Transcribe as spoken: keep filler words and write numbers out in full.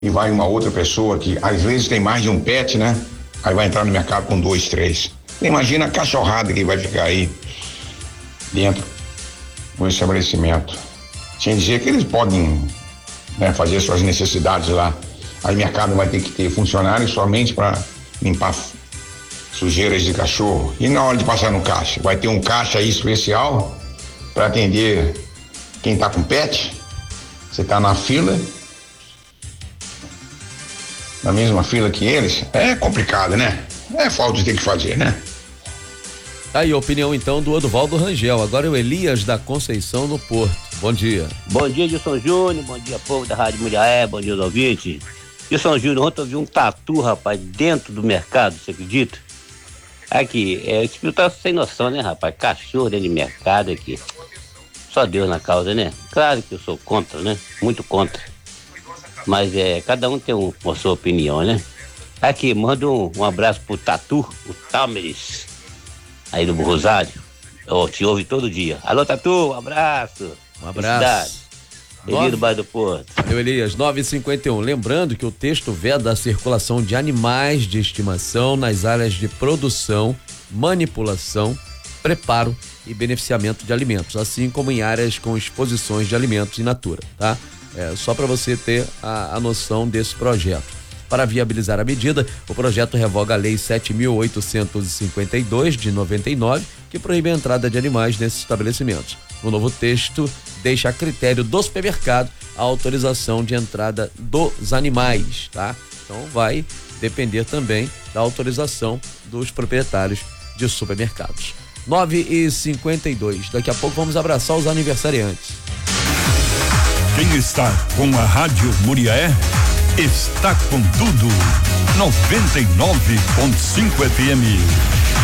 e vai uma outra pessoa que às vezes tem mais de um pet, né? Aí vai entrar no mercado com dois, três. Imagina a cachorrada que vai ficar aí dentro do estabelecimento. Sem dizer que eles podem, né, fazer suas necessidades lá. Aí o mercado vai ter que ter funcionários somente para limpar sujeiras de cachorro. E na hora de passar no caixa, vai ter um caixa aí especial para atender quem tá com pet. Você tá na fila, na mesma fila que eles. É complicado, né? É falta de ter que fazer, né? Aí a opinião então do Oduvaldo Rangel. Agora é o Elias da Conceição no Porto. Bom dia. Bom dia, Gilson Júnior. Bom dia, povo da Rádio Mulher. Bom dia, ouvintes. Gilson Júnior, ontem eu vi um tatu, rapaz, dentro do mercado, você acredita? Aqui, é, esse filho tá sem noção, né, rapaz? Cachorro dentro de mercado aqui. Só Deus na causa, né? Claro que eu sou contra, né? Muito contra. Mas é, cada um tem um, a sua opinião, né? Aqui, manda um, um abraço pro Tatu, o Talmeres, aí do Rosário. Oh, te ouve todo dia. Alô, Tatu, um abraço. Um abraço. Feliz do bairro do Porto. Eu, Elias, nove e cinquenta e um. Lembrando que o texto veda a circulação de animais de estimação nas áreas de produção, manipulação, preparo e beneficiamento de alimentos, assim como em áreas com exposições de alimentos in natura, tá? É, só para você ter a, a noção desse projeto. Para viabilizar a medida, o projeto revoga a Lei sete mil oitocentos e cinquenta e dois de noventa e nove, que proíbe a entrada de animais nesses estabelecimentos. O novo texto deixa a critério do supermercado a autorização de entrada dos animais, tá? Então vai depender também da autorização dos proprietários de supermercados. nove e cinquenta e dois. Daqui a pouco vamos abraçar os aniversariantes. Quem está com a Rádio Muriaé está com tudo. noventa e nove ponto cinco F M.